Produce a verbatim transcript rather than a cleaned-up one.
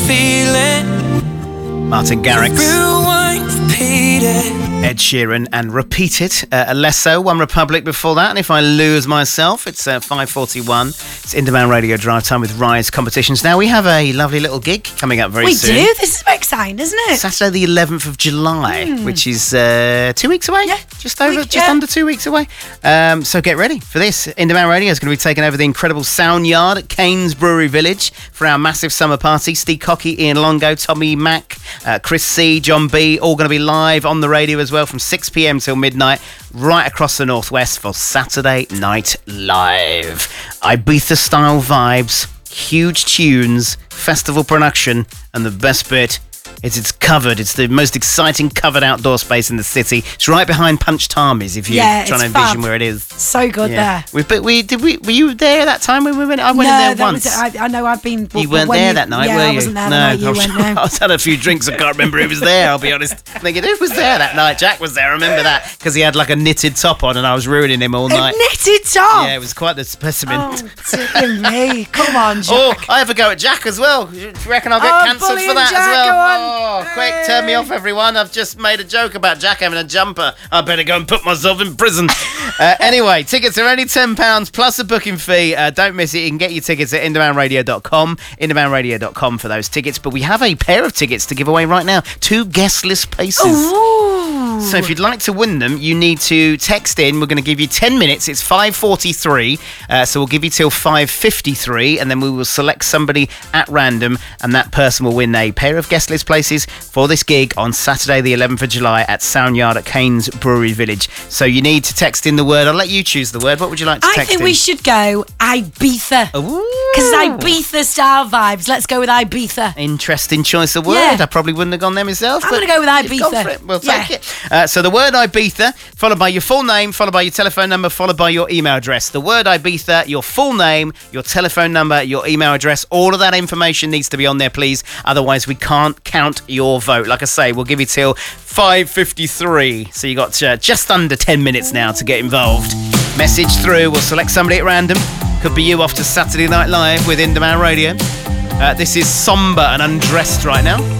feeling. Martin Garrix. Rewind, repeat it. Ed Sheeran and Repeat It. Uh, Alesso, One Republic before that. And If I Lose Myself, it's uh, five forty-one. It's Indemand Radio Drive Time with Rise Competitions. Now, we have a lovely little gig coming up very we soon. We do. This is very exciting, isn't it? Saturday the eleventh of July, mm. which is uh, two weeks away? Yeah. Just over, week, just yeah. under two weeks away. Um, so get ready for this. Indemand Radio is going to be taking over the incredible Sound Yard at Keynes Brewery Village for our massive summer party. Steve Cocky, Ian Longo, Tommy Mack, uh, Chris C, John B, all going to be live on the radio as well from six p.m. till midnight, right across the Northwest for Saturday Night Live. Ibiza-style vibes, huge tunes, festival production, and the best bit is it's covered. It's the most exciting covered outdoor space in the city. It's right behind Punch Tarmies, if you're yeah, trying to envision fab. Where it is. So good yeah. there. We, but we did. We were you there that time when we went? I went no, in there that once. Was, I, I know I've been. You weren't there you, that night, yeah, were you? I wasn't there no, that night. You I was, went there. I had a few drinks. I can't remember who was there. I'll be honest. I'm thinking who was there that night. Jack was there. I remember that because he had like a knitted top on, and I was ruining him all a night. Knitted top. Yeah, it was quite the specimen. Oh, dear me! Come on, Jack. Oh, I have a go at Jack as well. Do you reckon I'll get oh, cancelled for that Jack, as well? Go on. Oh, quick, turn me off, everyone. I've just made a joke about Jack having a jumper. I better go and put myself in prison. uh, anyway, tickets are only ten pounds plus a booking fee. Uh, don't miss it. You can get your tickets at indemand radio dot com. indemand radio dot com for those tickets. But we have a pair of tickets to give away right now. Two guest list places. Ooh. So if you'd like to win them, you need to text in. We're going to give you ten minutes. It's five forty-three. Uh, so we'll give you till five fifty-three. And then we will select somebody at random. And that person will win a pair of guest list places for this gig on Saturday the eleventh of July at Sound Yard at Keynes Brewery Village. So you need to text in the word. I'll let you choose the word. What would you like to I text think in? we should go Ibiza. Because Ibiza style vibes. Let's go with Ibiza. Interesting choice of word. Yeah. I probably wouldn't have gone there myself. I'm but going to go with you've gone Ibiza. for it. We'll yeah. take it. Uh, so the word Ibiza, followed by your full name, followed by your telephone number, followed by your email address. The word Ibiza, your full name, your telephone number, your email address. All of that information needs to be on there, please. Otherwise, we can't count your vote. Like I say, we'll give you till five fifty-three. So you got uh, just under ten minutes now to get involved. Message through. We'll select somebody at random. Could be you off to Saturday Night Live with Indemand Radio. Uh, this is somber and undressed right now.